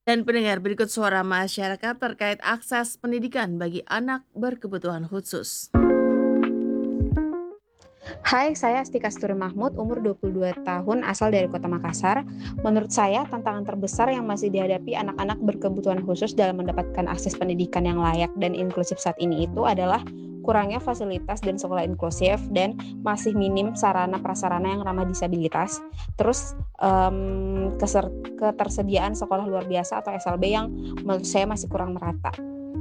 Dan pendengar berikut suara masyarakat terkait akses pendidikan bagi anak berkebutuhan khusus. Hai, saya Astika Sturi Mahmud, umur 22 tahun, asal dari Kota Makassar. Menurut saya, tantangan terbesar yang masih dihadapi anak-anak berkebutuhan khusus dalam mendapatkan akses pendidikan yang layak dan inklusif saat ini itu adalah kurangnya fasilitas dan sekolah inklusif dan masih minim sarana prasarana yang ramah disabilitas. Terus ketersediaan sekolah luar biasa atau SLB yang menurut saya masih kurang merata.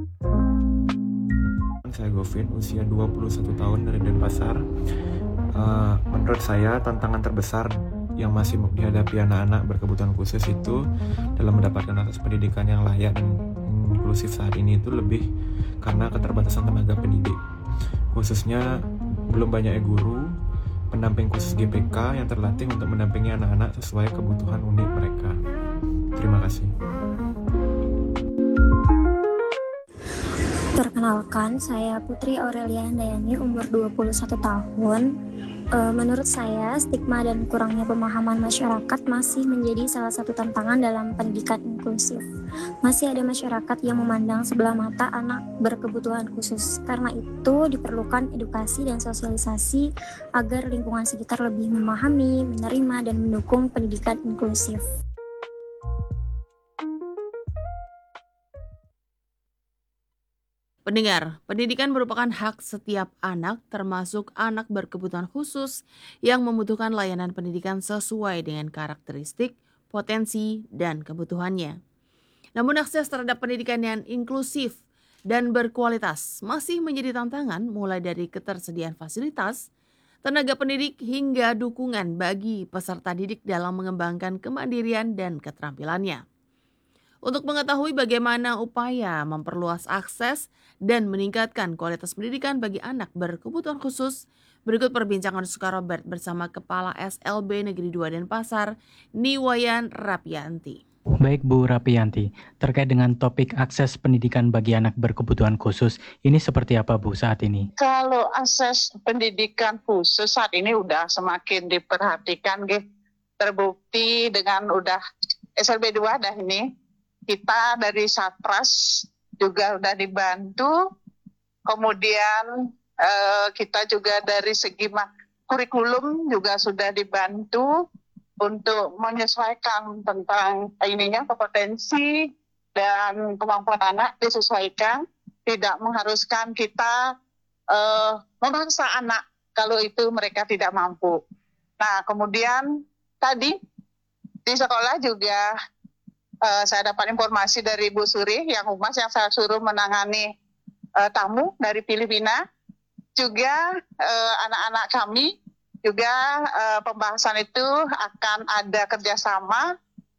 Saya Govin, usia 21 tahun dari Denpasar. Menurut saya tantangan terbesar yang masih dihadapi anak-anak berkebutuhan khusus itu dalam mendapatkan akses pendidikan yang layak dan inklusif saat ini itu lebih karena keterbatasan tenaga pendidik. Khususnya belum banyaknya guru, pendamping khusus GPK yang terlatih untuk mendampingi anak-anak sesuai kebutuhan unik mereka. Terima kasih. Perkenalkan, saya Putri Aurelia Handayani, umur 21 tahun. Menurut saya, stigma dan kurangnya pemahaman masyarakat masih menjadi salah satu tantangan dalam pendidikan inklusif. Masih ada masyarakat yang memandang sebelah mata anak berkebutuhan khusus. Karena itu, diperlukan edukasi dan sosialisasi agar lingkungan sekitar lebih memahami, menerima, dan mendukung pendidikan inklusif. Pendengar, pendidikan merupakan hak setiap anak, termasuk anak berkebutuhan khusus yang membutuhkan layanan pendidikan sesuai dengan karakteristik, potensi, dan kebutuhannya. Namun akses terhadap pendidikan yang inklusif dan berkualitas masih menjadi tantangan mulai dari ketersediaan fasilitas, tenaga pendidik hingga dukungan bagi peserta didik dalam mengembangkan kemandirian dan keterampilannya. Untuk mengetahui bagaimana upaya memperluas akses dan meningkatkan kualitas pendidikan bagi anak berkebutuhan khusus, berikut perbincangan Suka Robert bersama Kepala SLB Negeri 2 Denpasar, Niwayan Rapianti. Baik Bu Rapianti, terkait dengan topik akses pendidikan bagi anak berkebutuhan khusus, ini seperti apa Bu saat ini? Kalau akses pendidikan khusus saat ini udah semakin diperhatikan, terbukti dengan udah SLB 2 dah ini. Kita dari Satpras juga udah dibantu, kemudian kita juga dari segi kurikulum juga sudah dibantu untuk menyesuaikan tentang kompetensi dan kemampuan anak disesuaikan, tidak mengharuskan kita memaksa anak kalau itu mereka tidak mampu. Nah, kemudian tadi di sekolah juga saya dapat informasi dari Bu Suri, yang humas yang saya suruh menangani tamu dari Filipina. Juga anak-anak kami juga pembahasan itu akan ada kerjasama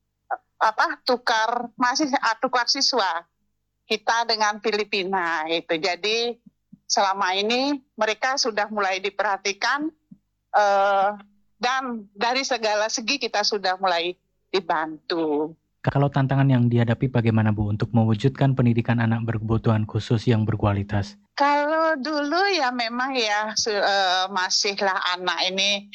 tukar siswa kita dengan Filipina itu. Jadi selama ini mereka sudah mulai diperhatikan dan dari segala segi kita sudah mulai dibantu. Kalau tantangan yang dihadapi bagaimana Bu untuk mewujudkan pendidikan anak berkebutuhan khusus yang berkualitas? Kalau dulu ya memang ya masihlah anak ini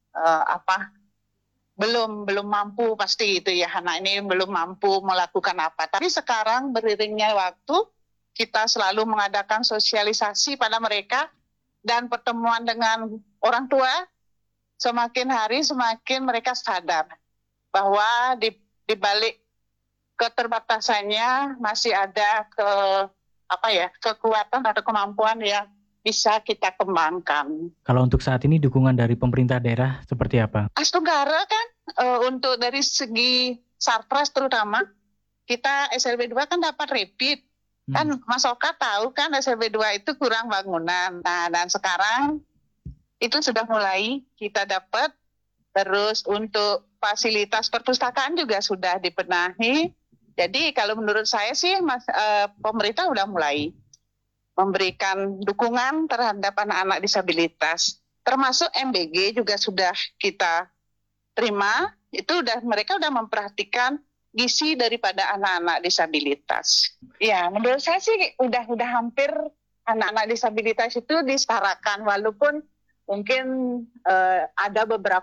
belum mampu, pasti itu ya, anak ini belum mampu melakukan apa. Tapi sekarang beriringnya waktu kita selalu mengadakan sosialisasi pada mereka dan pertemuan dengan orang tua, semakin hari semakin mereka sadar bahwa di balik keterbatasannya masih ada kekuatan atau kemampuan yang bisa kita kembangkan. Kalau untuk saat ini dukungan dari pemerintah daerah seperti apa? Tenggara kan untuk dari segi Sarpras terutama, kita SLB 2 kan dapat rapid. Kan Mas Oka tahu kan SLB 2 itu kurang bangunan. Nah, dan sekarang itu sudah mulai kita dapat. Terus untuk fasilitas perpustakaan juga sudah dibenahi. Jadi kalau menurut saya sih pemerintah sudah mulai memberikan dukungan terhadap anak-anak disabilitas. Termasuk MBG juga sudah kita terima. Itu mereka sudah memperhatikan gizi daripada anak-anak disabilitas. Ya, menurut saya sih udah hampir anak-anak disabilitas itu disetarakan, walaupun mungkin ada beberapa